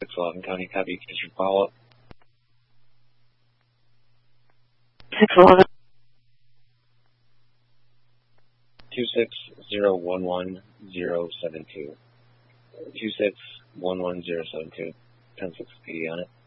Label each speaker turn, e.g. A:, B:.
A: 611 County, copy, condition follow-up.
B: 611.
A: 2611072. 2611072. 10-6 PD on it.